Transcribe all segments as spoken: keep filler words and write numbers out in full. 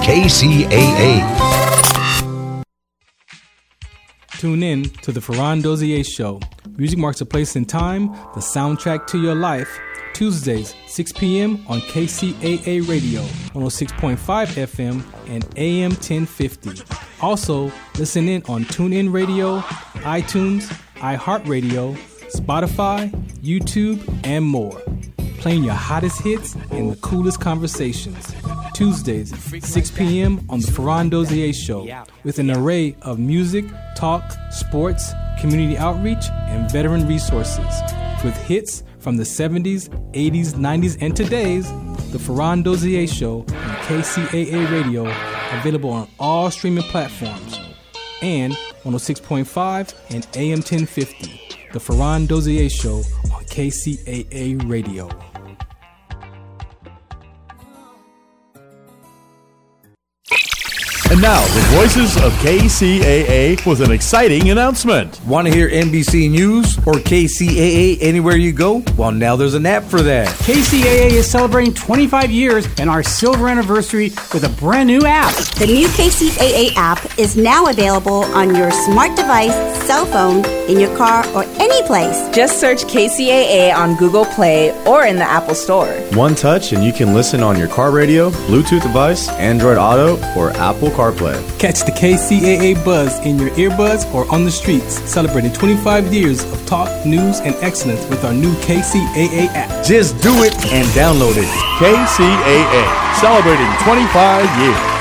K C A A. Tune in to the Ferran Dozier Show. Music marks a place in time, the soundtrack to your life. Tuesdays, six p.m. on K C A A Radio, one oh six point five F M and A M ten fifty. Also, listen in on TuneIn Radio, iTunes, iHeartRadio, Spotify, YouTube, and more. Playing your hottest hits and the coolest conversations. Tuesdays, six p.m. on the Ferran Dozier Show, with an array of music, talk, sports, community outreach, and veteran resources. With hits from the seventies, eighties, nineties, and today's, the Ferran Dozier Show on K C A A Radio, available on all streaming platforms, and one oh six point five and A M ten fifty, the Ferran Dozier Show on K C A A Radio. And now, the voices of K C A A with an exciting announcement. Want to hear N B C News or K C A A anywhere you go? Well, now there's an app for that. K C A A is celebrating twenty-five years and our silver anniversary with a brand new app. The new K C A A app is now available on your smart device, cell phone, in your car, or any place. Just search K C A A on Google Play or in the Apple Store. One touch and you can listen on your car radio, Bluetooth device, Android Auto, or Apple CarPlay. Catch the K C A A buzz in your earbuds or on the streets, celebrating twenty-five years of talk, news, and excellence with our new K C A A app. Just do it and download it. K C A A, celebrating twenty-five years.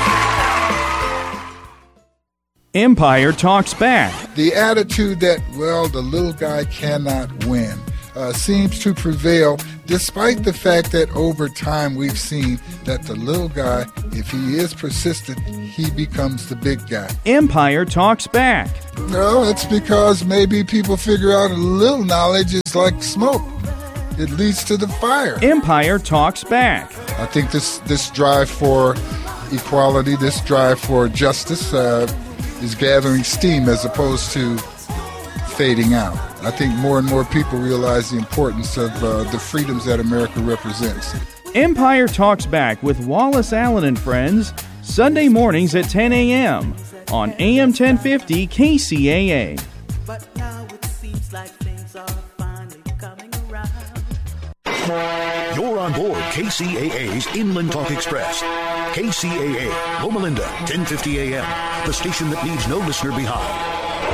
Empire Talks Back. The attitude that, well, the little guy cannot win uh, seems to prevail, despite the fact that over time we've seen that the little guy, if he is persistent, he becomes the big guy. Empire Talks Back. No, it's because maybe people figure out a little knowledge is like smoke. It leads to the fire. Empire Talks Back. I think this, this drive for equality, this drive for justice uh, is gathering steam as opposed to fading out. I think more and more people realize the importance of uh, the freedoms that America represents. Empire Talks Back with Wallace Allen and Friends, Sunday mornings at ten a.m. on A M ten fifty K C A A. But now it seems like things are finally coming around. You're on board K C A A's Inland Talk Express. K C A A, Loma Linda, ten fifty a.m. The station that leaves no listener behind.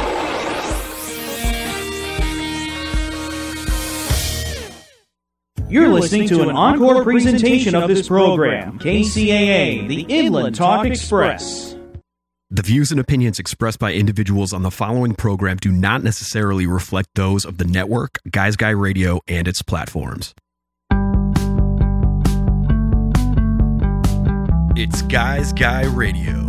You're listening to an encore presentation of this program, K C A A, the Inland Talk Express. The views and opinions expressed by individuals on the following program do not necessarily reflect those of the network, Guys Guy Radio, and its platforms. It's Guys Guy Radio.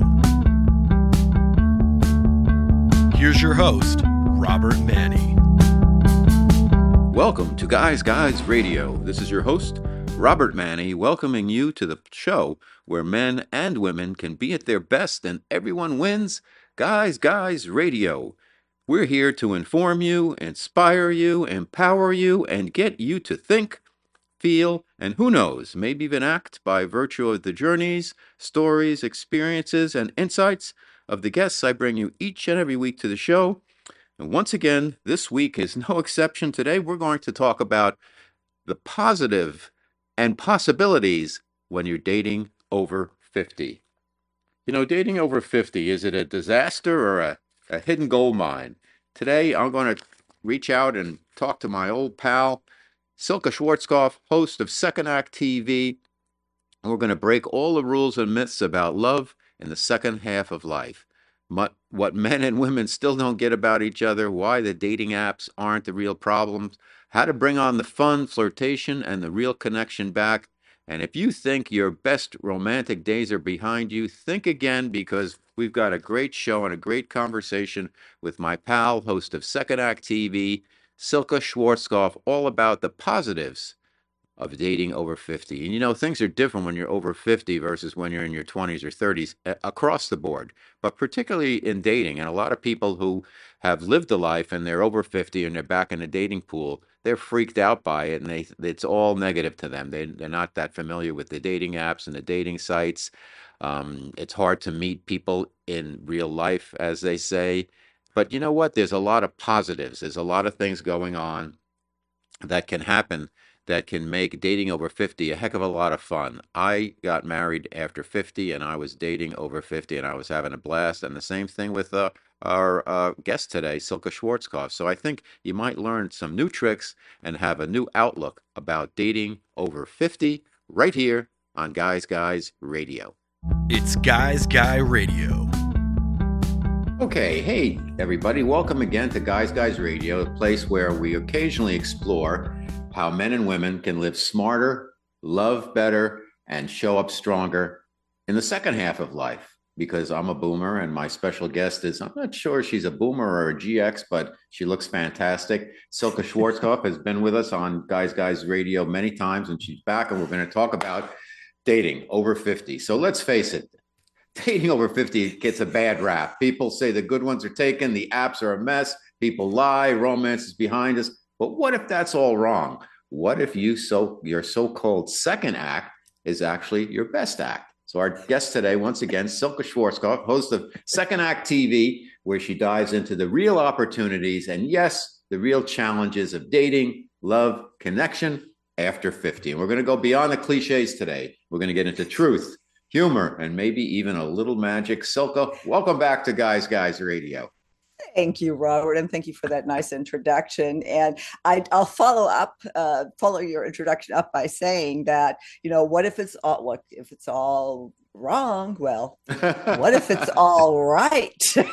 Here's your host, Robert Manny. Welcome to Guys Guys Radio. This is your host, Robert Manny, welcoming you to the show where men and women can be at their best and everyone wins. Guys Guys Radio. We're here to inform you, inspire you, empower you, and get you to think, feel, and who knows, maybe even act by virtue of the journeys, stories, experiences, and insights of the guests I bring you each and every week to the show. And once again, this week is no exception. Today, we're going to talk about the positive and possibilities when you're dating over fifty. You know, dating over fifty, is it a disaster or a, a hidden gold mine? Today, I'm going to reach out and talk to my old pal, Silka Schwarzkopf, host of Second Act T V. And we're going to break all the rules and myths about love in the second half of life. What men and women still don't get about each other, why the dating apps aren't the real problems, how to bring on the fun, flirtation, and the real connection back. And if you think your best romantic days are behind you, think again, because we've got a great show and a great conversation with my pal, host of Second Act T V, Silka Schwarzkopf, all about the positives of dating over fifty. And you know, things are different when you're over fifty versus when you're in your twenties or thirties across the board, but particularly in dating. And a lot of people who have lived a life and they're over fifty and they're back in the dating pool they're freaked out by it, and they it's all negative to them. They they're not that familiar with the dating apps and the dating sites. Um, it's hard to meet people in real life, as they say. But you know what? There's a lot of positives. There's a lot of things going on that can happen that can make dating over fifty a heck of a lot of fun. I got married after fifty, and I was dating over fifty, and I was having a blast. And the same thing with uh, our uh, guest today, Silke Schwarzkopf. So I think you might learn some new tricks and have a new outlook about dating over fifty right here on Guys Guys Radio. It's Guys Guy Radio. Okay, hey everybody, welcome again to Guys Guys Radio, a place where we occasionally explore how men and women can live smarter, love better, and show up stronger in the second half of life. Because I'm a boomer and my special guest is, I'm not sure she's a boomer or a G X, but she looks fantastic. Silke Schwarzkopf has been with us on Guys Guys Radio many times, and she's back, and we're going to talk about dating over fifty. So let's face it, dating over fifty gets a bad rap. People say the good ones are taken, the apps are a mess, people lie, romance is behind us. But what if that's all wrong? What if you so your so-called second act is actually your best act? So our guest today, once again, Silke Schwarzkopf, host of Second Act T V, where she dives into the real opportunities and, yes, the real challenges of dating, love, connection after fifty. And we're going to go beyond the cliches today. We're going to get into truth, humor, and maybe even a little magic. Silke, welcome back to Guys Guys Radio. Thank you, Robert, and thank you for that nice introduction. And I, I'll follow up, uh, follow your introduction up by saying that, you know, what if it's all, what if it's all wrong? Well, what if it's all right?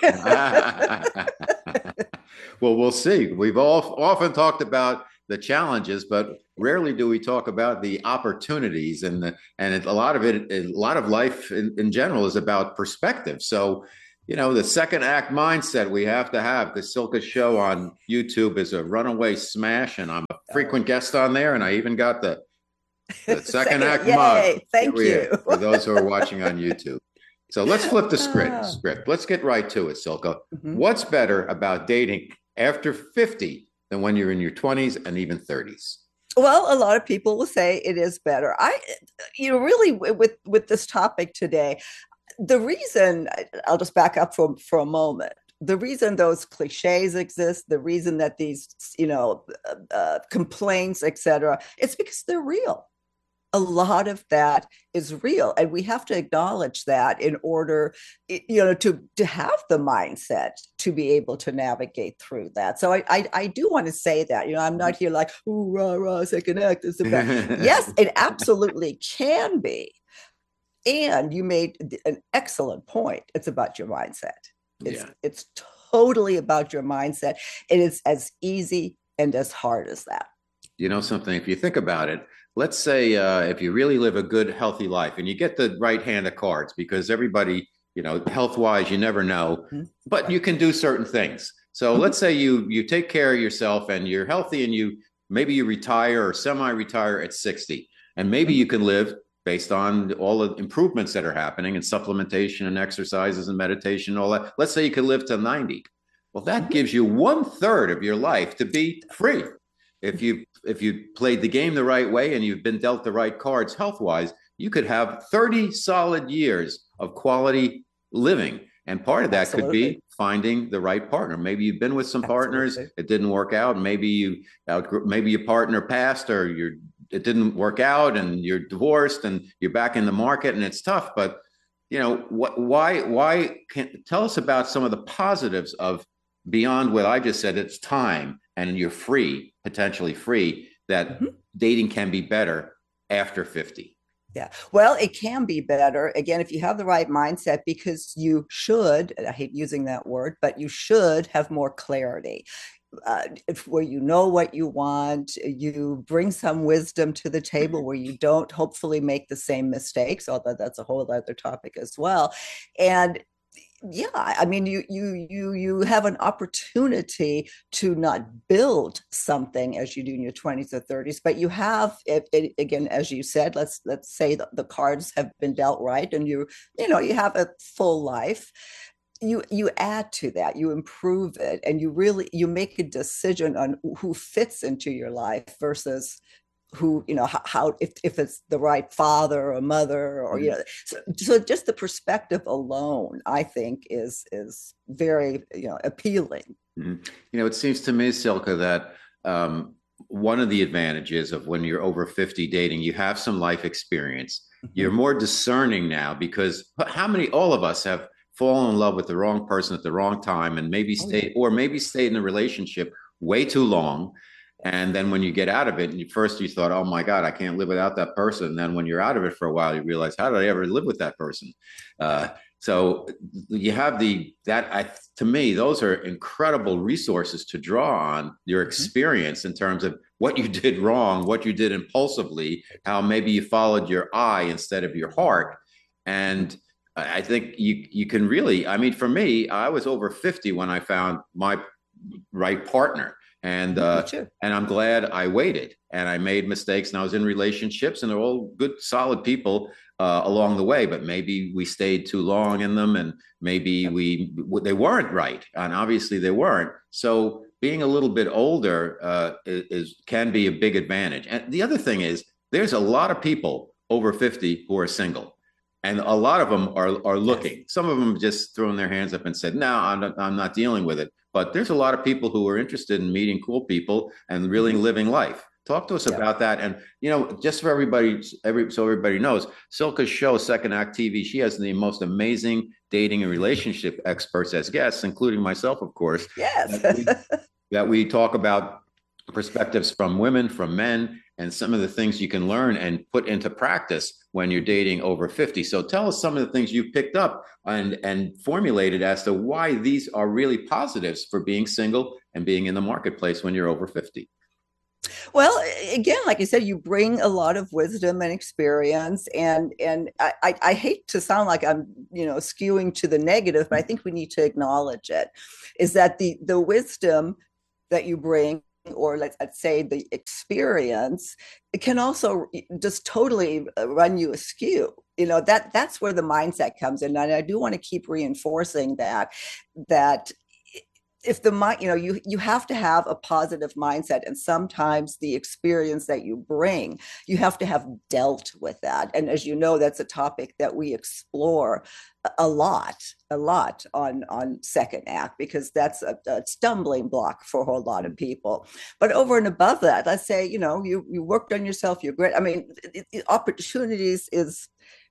Well, we'll see. We've all often talked about the challenges, but rarely do we talk about the opportunities. And the, and it, a lot of it, a lot of life in, in general is about perspective. So, you know, the second act mindset we have to have. The Silke show on YouTube is a runaway smash, and I'm a frequent guest on there. And I even got the, the second act Yay, mug. thank you. For those who are watching on YouTube. So let's flip the script. script. Let's get right to it, Silke. Mm-hmm. What's better about dating after fifty than when you're in your twenties and even thirties? Well, a lot of people will say it is better. I, you know, really with, with this topic today, the reason, I'll just back up for, for a moment. The reason those cliches exist, the reason that these, you know, uh, complaints, et cetera, it's because they're real. A lot of that is real. And we have to acknowledge that in order, you know, to, to have the mindset to be able to navigate through that. So I, I, I do want to say that, you know, I'm not here like, ooh, rah, rah, second act is the best. Yes, it absolutely can be. And you made an excellent point. It's about your mindset. It's, yeah. it's totally about your mindset. It is as easy and as hard as that. You know something, if you think about it, let's say uh, if you really live a good, healthy life and you get the right hand of cards, because everybody, you know, health-wise, you never know, mm-hmm. but you can do certain things. So mm-hmm. let's say you you take care of yourself and you're healthy, and you maybe you retire or semi-retire at sixty, and maybe mm-hmm. you can live based on all the improvements that are happening and supplementation and exercises and meditation and all that. Let's say you could live to ninety. Well, that mm-hmm. gives you one third of your life to be free. If you if you played the game the right way and you've been dealt the right cards health-wise, you could have thirty solid years of quality living. And part of that Absolutely. Could be finding the right partner. Maybe you've been with some partners, Absolutely. It didn't work out. Maybe you maybe your partner passed, or you're it didn't work out and you're divorced and you're back in the market and it's tough. But, you know, what, why, why can tell us about some of the positives of beyond what I just said, it's time and you're free, potentially free, that mm-hmm. dating can be better after fifty. Yeah, well, it can be better, again, if you have the right mindset, because you should, I hate using that word, but you should have more clarity. Uh, if, where you know what you want, you bring some wisdom to the table where you don't hopefully make the same mistakes, although that's a whole other topic as well. And yeah, I mean, you you you you have an opportunity to not build something as you do in your twenties or thirties, but you have, it, it, again, as you said, let's let's say the, the cards have been dealt right, and you you know you have a full life. you you add to that, you improve it, and you really you make a decision on who fits into your life versus who, you know, how, how if, if it's the right father or mother, or, you know, so, so just the perspective alone, I think is is very, you know, appealing. Mm-hmm. You know, it seems to me, Silke, that um, one of the advantages of when you're over fifty dating, you have some life experience. Mm-hmm. You're more discerning now, because how many, all of us have fallen in love with the wrong person at the wrong time, and maybe stay, or maybe stayed in a relationship way too long. And then when you get out of it, and you, first you thought, oh my God, I can't live without that person. And then when you're out of it for a while, you realize, how did I ever live with that person? Uh, so you have the, that, I, to me, those are incredible resources to draw on your experience in terms of what you did wrong, what you did impulsively, how maybe you followed your eye instead of your heart. And I think you you can really, I mean, for me, I was over fifty when I found my right partner. And uh, and I'm glad I waited, and I made mistakes, and I was in relationships, and they're all good, solid people uh, along the way. But maybe we stayed too long in them, and maybe we they weren't right, and obviously they weren't. So being a little bit older uh, is, is can be a big advantage. And the other thing is, there's a lot of people over fifty who are single, and a lot of them are are looking. Some of them just thrown their hands up and said, "No, I'm not, I'm not dealing with it." But there's a lot of people who are interested in meeting cool people and really living life. Talk to us yeah. about that. And, you know, just for everybody, every so everybody knows, Silke's show, Second Act T V, she has the most amazing dating and relationship experts as guests, including myself, of course. Yes. that, we, that we talk about perspectives from women, from men, and some of the things you can learn and put into practice when you're dating over fifty. So tell us some of the things you picked up and, and formulated as to why these are really positives for being single and being in the marketplace when you're over fifty. Well, again, like I said, you bring a lot of wisdom and experience, and and I, I, I hate to sound like I'm, you know, skewing to the negative, but I think we need to acknowledge it, is that the the wisdom that you bring, or let's, let's say the experience, it can also just totally run you askew. You know, that that's where the mindset comes in. And I do want to keep reinforcing that, that if the mind, you know, you, you have to have a positive mindset, and sometimes the experience that you bring, you have to have dealt with that. And as you know, that's a topic that we explore a lot, a lot on, on Second Act, because that's a, a stumbling block for a whole lot of people. But over and above that, let's say, you know, you, you worked on yourself, you're great. I mean, it, it, opportunities is,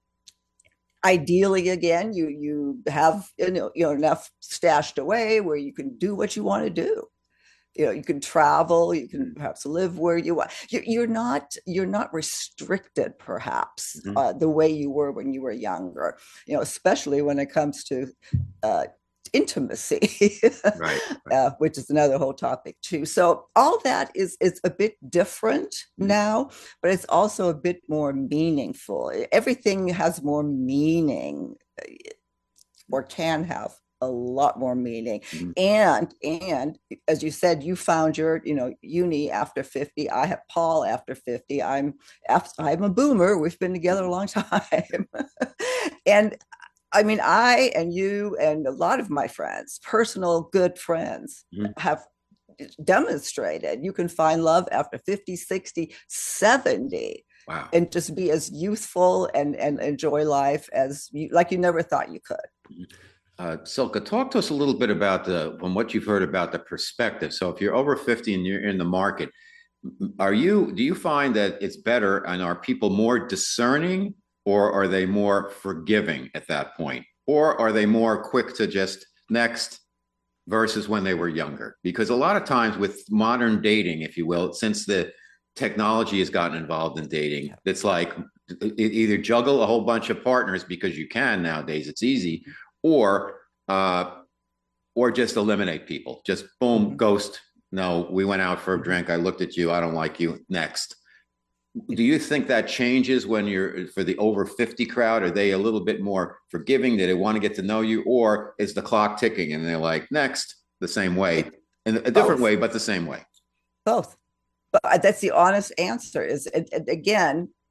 ideally, again, you you have, you know, you know enough stashed away where you can do what you want to do. You know, you can travel, you can perhaps live where you want. You're not you're not restricted, perhaps, mm-hmm. uh, the way you were when you were younger. You know, especially when it comes to uh, intimacy, right, right. Uh, which is another whole topic too. So all that is is a bit different mm-hmm. now, but it's also a bit more meaningful. Everything has more meaning, or can have a lot more meaning. Mm-hmm. And and as you said, you found your, you know, uni after fifty. I have Paul after fifty. I'm I'm a boomer. We've been together a long time, and. I mean, I and you and a lot of my friends, personal good friends, mm-hmm. have demonstrated you can find love after fifty, sixty, seventy. Wow. And just be as youthful and, and enjoy life as you, like you never thought you could. Uh, Silke, talk to us a little bit about the, from what you've heard about the perspective. So if you're over fifty and you're in the market, are you, do you find that it's better, and are people more discerning, or are they more forgiving at that point? Or are they more quick to just next versus when they were younger? Because a lot of times with modern dating, if you will, since the technology has gotten involved in dating, it's like either juggle a whole bunch of partners because you can nowadays, it's easy, or uh, or just eliminate people. Just boom, mm-hmm. ghost. No, we went out for a drink. I looked at you. I don't like you. Next. Do you think that changes when you're, for the over fifty crowd? Are they a little bit more forgiving? Do they want to get to know you? Or is the clock ticking and they're like, next, the same way, in a different Both. way, but the same way? Both. But that's the honest answer is, it, it, again,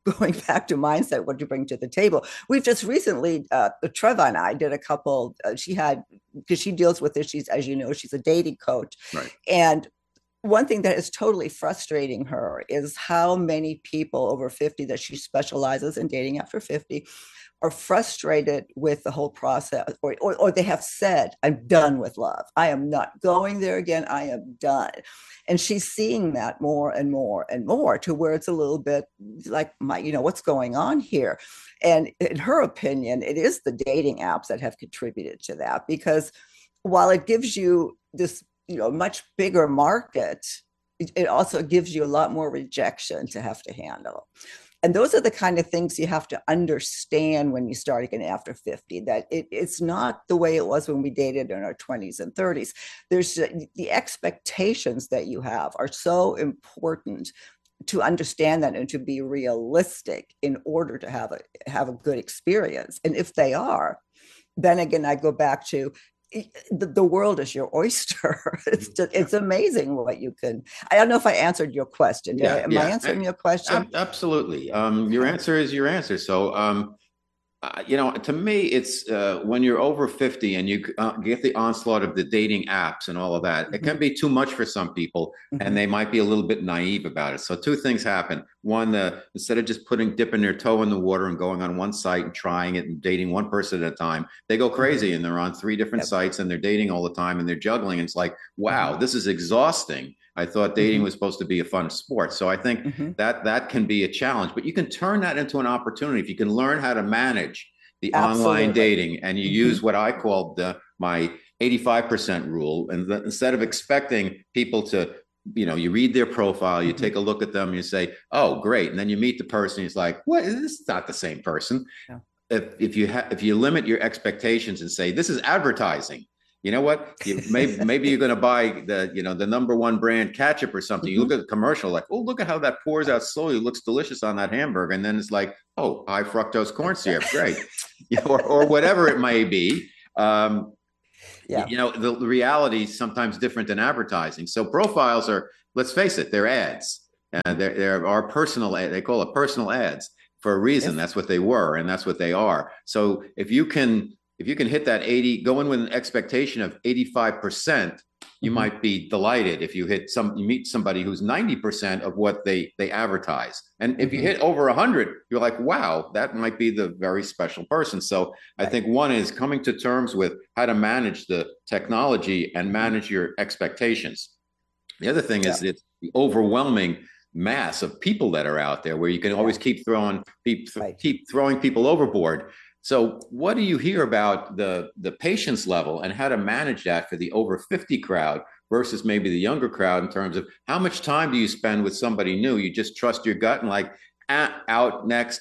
going back to mindset, what you bring to the table. We've just recently, uh, Treva and I did a couple, uh, she had, because she deals with this, she's, as you know, she's a dating coach. Right. And one thing that is totally frustrating her is how many people over fifty, that she specializes in dating after fifty, are frustrated with the whole process, or, or, or they have said, I'm done with love. I am not going there again. I am done. And she's seeing that more and more and more, to where it's a little bit like, my, you know, what's going on here? And in her opinion, it is the dating apps that have contributed to that, because while it gives you this, you know, much bigger market, it, it also gives you a lot more rejection to have to handle. And those are the kind of things you have to understand when you start again after fifty, that it, it's not the way it was when we dated in our twenties and thirties. There's uh, the expectations that you have are so important to understand that and to be realistic in order to have a, have a good experience. And if they are, then again, I go back to, The, the world is your oyster. It's just, it's amazing what you can. I don't know if I answered your question. Yeah, Am yeah. I answering your question? Ab- absolutely. Um, your answer is your answer. So, um, uh, you know, to me, it's uh, when you're over fifty and you uh, get the onslaught of the dating apps and all of that, mm-hmm. it can be too much for some people, mm-hmm. and they might be a little bit naive about it. So two things happen. One, uh, instead of just putting, dipping their toe in the water and going on one site and trying it and dating one person at a time, they go crazy mm-hmm. and they're on three different yep. sites and they're dating all the time and they're juggling. And it's like, wow, mm-hmm. this is exhausting. I thought dating mm-hmm. was supposed to be a fun sport. So I think mm-hmm. that that can be a challenge, but you can turn that into an opportunity if you can learn how to manage the Absolutely. Online dating, and you mm-hmm. use what I called the, my eighty-five percent rule. And the, instead of expecting people to, you know, you read their profile, you mm-hmm. take a look at them, you say, oh, great. And then you meet the person. He's like, what? This is not the same person. Yeah. If, if you ha- if you limit your expectations and say, this is advertising, you know what? You, maybe maybe you're going to buy the, you know, the number one brand ketchup or something. Mm-hmm. You look at the commercial, like, oh, look at how that pours out slowly. It looks delicious on that hamburger. And then it's like, oh, high fructose corn syrup, great. You know, or, or whatever it may be. Um, yeah. You know, the, the reality is sometimes different than advertising. So profiles are, let's face it, they're ads. Uh, there there are personal, they call it personal ads for a reason. Yes. That's what they were, and that's what they are. So if you can, if you can hit that eighty, go in with an expectation of eighty-five percent, you mm-hmm. might be delighted if you hit some, you meet somebody who's ninety percent of what they, they advertise. And if mm-hmm. you hit over a hundred, you're like, wow, that might be the very special person. So I think one is coming to terms with how to manage the technology and manage your expectations. The other thing yeah. is it's the overwhelming mass of people that are out there where you can yeah. always keep throwing, keep, right. keep throwing people overboard. So what do you hear about the, the patience level and how to manage that for the over fifty crowd versus maybe the younger crowd in terms of how much time do you spend with somebody new? You just trust your gut and like, ah, out next.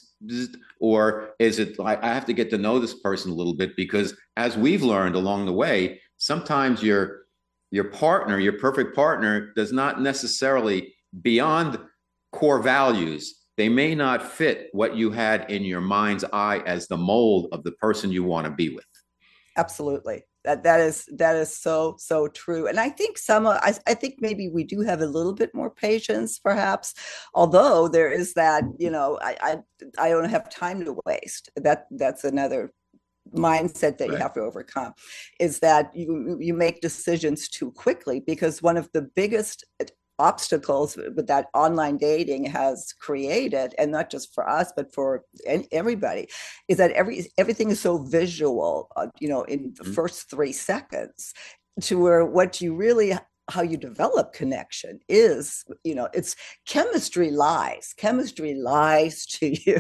Or is it like, I have to get to know this person a little bit, because as we've learned along the way, sometimes your, your partner, your perfect partner does not necessarily, beyond core values, they may not fit what you had in your mind's eye as the mold of the person you want to be with. Absolutely. That that is that is so, so true. And I think some I, I think maybe we do have a little bit more patience, perhaps, although there is that, you know, I I, I don't have time to waste. That that's another mindset that right. you have to overcome, is that you you make decisions too quickly, because one of the biggest obstacles with that online dating has created, and not just for us but for everybody, is that every everything is so visual, uh, you know, in the mm-hmm. first three seconds, to where what you really, how you develop connection is, you know, it's chemistry lies. Chemistry lies to you.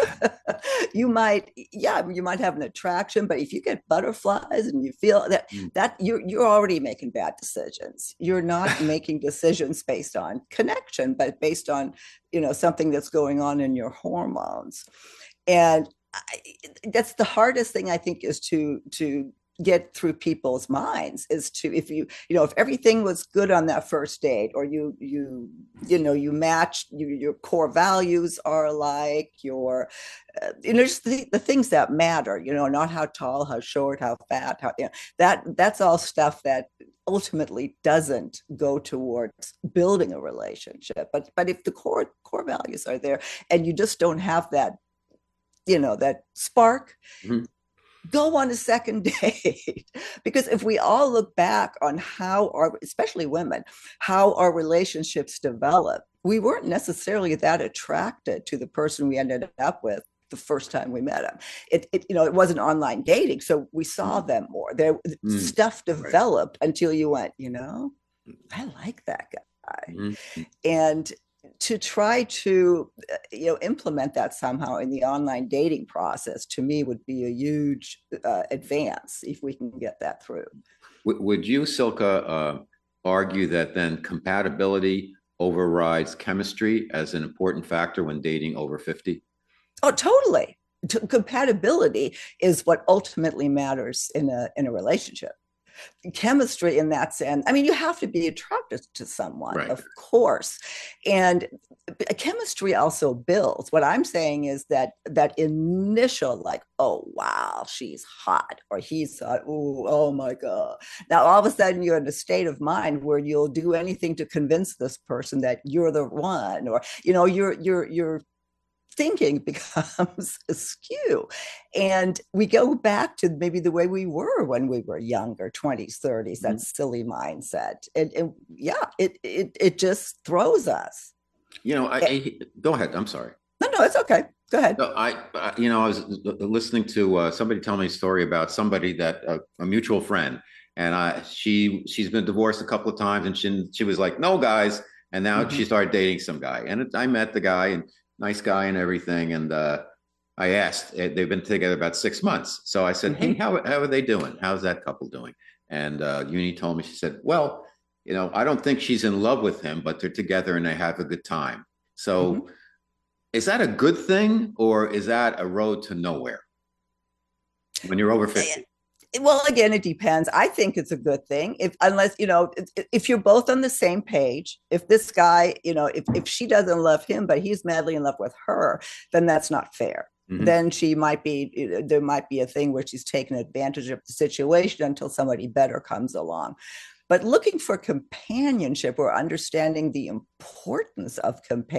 You might, yeah, you might have an attraction, but if you get butterflies and you feel that, mm. that you're, you're already making bad decisions. You're not making decisions based on connection, but based on, you know, something that's going on in your hormones. And I, that's the hardest thing, I think, is to, to get through people's minds is to, if you, you know, if everything was good on that first date, or you, you, you know, you match, you, your core values are alike, your, uh, you know, just the, the things that matter, you know, not how tall, how short, how fat, how, you know, that, that's all stuff that ultimately doesn't go towards building a relationship. But, but if the core, core values are there and you just don't have that, you know, that spark, mm-hmm. go on a second date. Because if we all look back on how our, especially women, how our relationships develop, we weren't necessarily that attracted to the person we ended up with the first time we met him. It, it you know, it wasn't online dating, so we saw them more. There, mm. stuff developed right. until you went, you know, I like that guy. Mm-hmm. And to try to, you know, implement that somehow in the online dating process, to me, would be a huge uh, advance if we can get that through. W- would you, Silke, uh, argue that then compatibility overrides chemistry as an important factor when dating over fifty? Oh, totally. T- compatibility is what ultimately matters in a in a relationship. Chemistry in that sense, I mean, you have to be attracted to someone, right. of course. And chemistry also builds. What I'm saying is that that initial, like, oh, wow, she's hot, or he's hot, oh, oh my God. Now, all of a sudden, you're in a state of mind where you'll do anything to convince this person that you're the one, or, you know, you're, you're, you're, thinking becomes askew. And we go back to maybe the way we were when we were younger, twenties, thirties, that mm-hmm. silly mindset. And, and yeah, it, it it just throws us. You know, I, I go ahead. I'm sorry. No, no, it's okay. Go ahead. No, I, I, you know, I was listening to uh, somebody tell me a story about somebody that uh, a mutual friend, and I, she she's been divorced a couple of times, and she she was like, no, guys, and now mm-hmm. she started dating some guy, and it, I met the guy, and nice guy and everything. And uh, I asked, they've been together about six months. So I said, mm-hmm. hey, how, how are they doing? How's that couple doing? And uh, Uni told me, she said, well, you know, I don't think she's in love with him, but they're together and they have a good time. So mm-hmm. is that a good thing, or is that a road to nowhere when you're over fifty? Well, again, it depends. I think it's a good thing, if unless, you know, if you're both on the same page. If this guy, you know, if, if she doesn't love him, but he's madly in love with her, then that's not fair. Mm-hmm. Then she might be, there might be a thing where she's taking advantage of the situation until somebody better comes along. But looking for companionship or understanding the importance of companionship